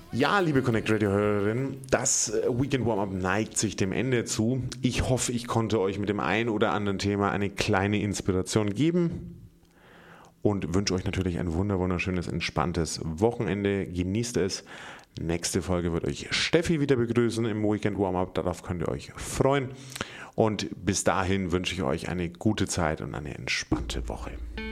Ja, liebe Connect Radio Hörerin, das Weekend Warm-Up neigt sich dem Ende zu. Ich hoffe, ich konnte euch mit dem einen oder anderen Thema eine kleine Inspiration geben und wünsche euch natürlich ein wunderschönes, entspanntes Wochenende. Genießt es. Nächste Folge wird euch Steffi wieder begrüßen im Weekend Warm-Up. Darauf könnt ihr euch freuen. Und bis dahin wünsche ich euch eine gute Zeit und eine entspannte Woche.